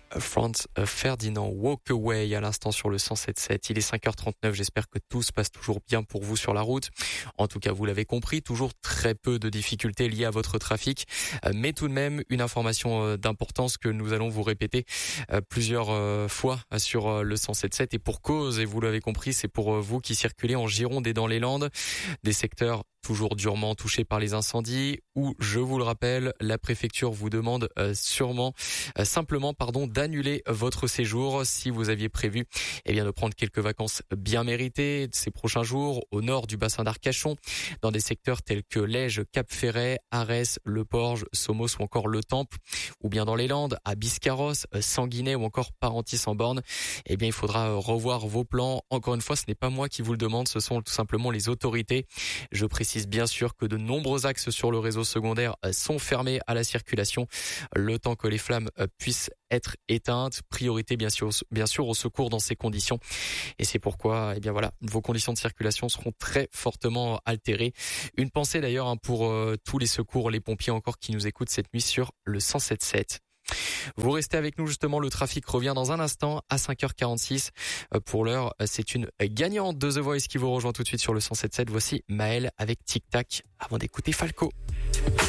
Franz Ferdinand Walk Away à l'instant sur le 107.7. Il est 5h39. J'espère que tout se passe toujours bien pour vous sur la route. En tout cas, vous l'avez compris, toujours très peu de difficultés liées à votre trafic. Mais tout de même, une information d'importance que nous allons vous répéter plusieurs fois sur le 107.7 et pour cause. Et vous l'avez compris, c'est pour vous qui circulez en Gironde et dans les Landes. Des secteurs toujours durement touchés par les incendies où, je vous le rappelle, la préfecture vous demande simplement d'annuler votre séjour si vous aviez prévu de prendre quelques vacances bien méritées ces prochains jours au nord du bassin d'Arcachon, dans des secteurs tels que Lège, Cap-Ferret, Arès, Le Porge, Somos ou encore Le Temple, ou bien dans les Landes, à Biscarrosse, Sanguinet ou encore Parentis-en-Born. Il faudra revoir vos plans. Encore une fois, ce n'est pas moi qui vous le demande, ce sont tout simplement les autorités. Je précise bien sûr que de nombreux axes sur le réseau secondaire sont fermés à la circulation le temps que les flammes puissent être éteintes. Priorité bien sûr au secours dans ces conditions. Et c'est pourquoi vos conditions de circulation seront très fortement altérées. Une pensée d'ailleurs pour tous les secours, les pompiers encore qui nous écoutent cette nuit sur le 107.7. Vous restez avec nous justement, le trafic revient dans un instant à 5h46. Pour l'heure, c'est une gagnante de The Voice qui vous rejoint tout de suite sur le 107.7. Voici Maëlle avec Tic Tac avant d'écouter Falco.